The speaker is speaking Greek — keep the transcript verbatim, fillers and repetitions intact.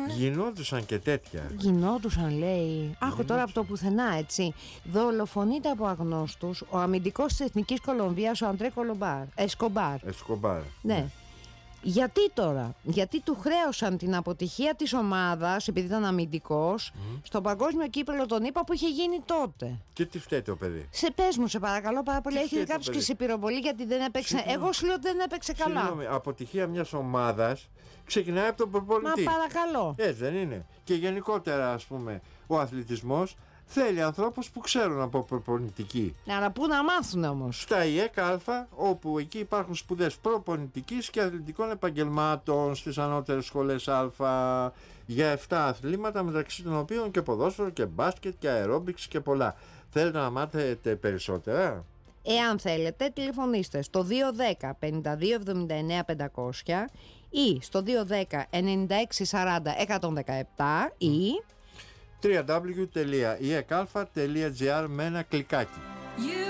Γινόντουσαν και τέτοια. Γινόντουσαν, λέει. Άκου τώρα από το πουθενά, έτσι. Δολοφονείται από αγνώστους ο αμυντικός της Εθνικής Κολομβίας, ο Αντρέ Κολομπάρ. Εσκομπάρ. Εσκομπάρ. Ναι. ναι. Γιατί τώρα? Γιατί του χρέωσαν την αποτυχία της ομάδας, επειδή ήταν αμυντικός, mm. στο παγκόσμιο κύπελλο των ΗΠΑ που είχε γίνει τότε. Και τι φταίει το παιδί? Σε πες μου, σε παρακαλώ πάρα πολύ. Έχει κάποιος και σε πυροβολή γιατί δεν έπαιξε. Συγνώμη. Εγώ σου λέω ότι δεν έπαιξε καλά. Συγνώμη, αποτυχία μιας ομάδας ξεκινάει από τον προπονητή. Μα παρακαλώ. Έτσι δεν είναι? Και γενικότερα, ας πούμε, ο αθλητισμός θέλει ανθρώπους που ξέρουν από προπονητική. Αλλά πού να μάθουν όμως? Στα ΙΕΚ Α, όπου εκεί υπάρχουν σπουδές προπονητικής και αθλητικών επαγγελμάτων, στις ανώτερες σχολές Α, για επτά αθλήματα, μεταξύ των οποίων και ποδόσφαιρο και μπάσκετ και αερόμπιξ και πολλά. Θέλετε να μάθετε περισσότερα? Εάν θέλετε, τηλεφωνήστε στο δύο ένα μηδέν πέντε δύο εβδομήντα εννέα πεντακόσια ή στο δύο ένα μηδέν ενενήντα έξι σαράντα εκατόν δεκαεπτά ή double-u double-u double-u τελεία ι εκ αλφα τελεία τζι άρ με ένα κλικάκι.